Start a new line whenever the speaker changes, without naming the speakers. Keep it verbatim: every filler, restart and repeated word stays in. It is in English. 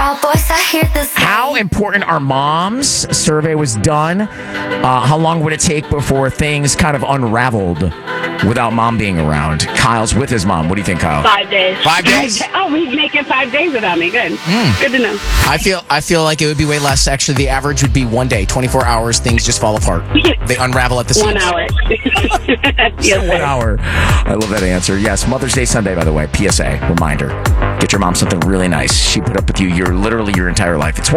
Proud Boys, I hear this.
How important are moms? Survey was done. Uh, how long would it take before things kind of unraveled without mom being around? Kyle's with his mom. What do you think, Kyle?
Five days.
Five days?
Oh, he's making five days without me. Good.
Mm.
Good to know.
I feel I feel like it would be way less. Actually, the average would be one day, twenty-four hours. Things just fall apart. They unravel at the
One
seams.
hour. Yes,
One
sir.
hour. I love that answer. Yes, Mother's Day Sunday, by the way. P S A, reminder. Get your mom something really nice. She put up with you your literally your entire life. It's